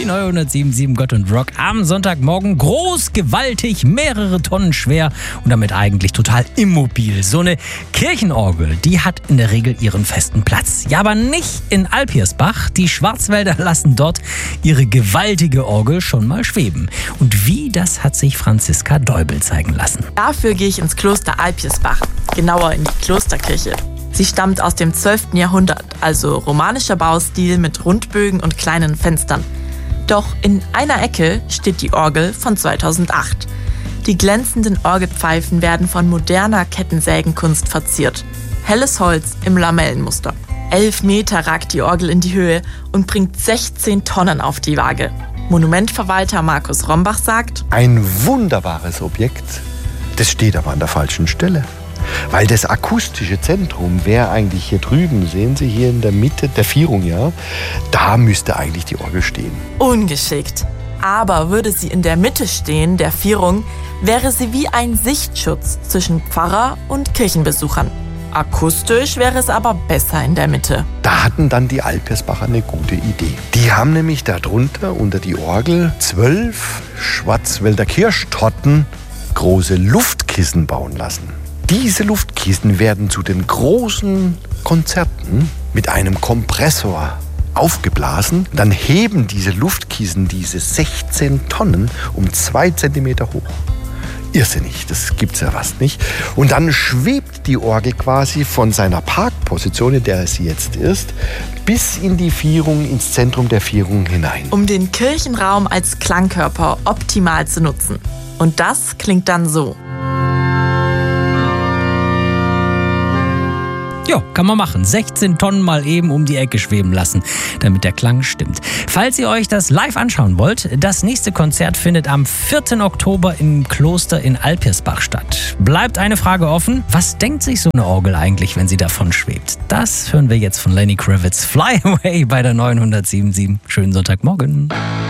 Die neue 107.7 Gott und Rock am Sonntagmorgen. Groß, gewaltig, mehrere Tonnen schwer und damit eigentlich total immobil. So eine Kirchenorgel, die hat in der Regel ihren festen Platz. Ja, aber nicht in Alpirsbach. Die Schwarzwälder lassen dort ihre gewaltige Orgel schon mal schweben. Und wie, das hat sich Franziska Deubel zeigen lassen. Dafür gehe ich ins Kloster Alpirsbach, genauer in die Klosterkirche. Sie stammt aus dem 12. Jahrhundert, also romanischer Baustil mit Rundbögen und kleinen Fenstern. Doch in einer Ecke steht die Orgel von 2008. Die glänzenden Orgelpfeifen werden von moderner Kettensägenkunst verziert. Helles Holz im Lamellenmuster. 11 Meter ragt die Orgel in die Höhe und bringt 16 Tonnen auf die Waage. Monumentverwalter Markus Rombach sagt: Ein wunderbares Objekt, das steht aber an der falschen Stelle. Weil das akustische Zentrum wäre eigentlich hier drüben, sehen Sie hier in der Mitte der Vierung, ja, da müsste eigentlich die Orgel stehen. Ungeschickt. Aber würde sie in der Mitte stehen, der Vierung, wäre sie wie ein Sichtschutz zwischen Pfarrer und Kirchenbesuchern. Akustisch wäre es aber besser in der Mitte. Da hatten dann die Alpirsbacher eine gute Idee. Die haben nämlich darunter unter die Orgel 12 Schwarzwälder Kirschtorten große Luftkissen bauen lassen. Diese Luftkissen werden zu den großen Konzerten mit einem Kompressor aufgeblasen. Dann heben diese Luftkissen diese 16 Tonnen um 2 Zentimeter hoch. Irrsinnig, das gibt's ja fast nicht. Und dann schwebt die Orgel quasi von seiner Parkposition, in der sie jetzt ist, bis in die Vierung, ins Zentrum der Vierung hinein. Um den Kirchenraum als Klangkörper optimal zu nutzen. Und das klingt dann so. Ja, kann man machen. 16 Tonnen mal eben um die Ecke schweben lassen, damit der Klang stimmt. Falls ihr euch das live anschauen wollt, das nächste Konzert findet am 4. Oktober im Kloster in Alpirsbach statt. Bleibt eine Frage offen: Was denkt sich so eine Orgel eigentlich, wenn sie davon schwebt? Das hören wir jetzt von Lenny Kravitz. Fly Away bei der 907.7. Schönen Sonntagmorgen.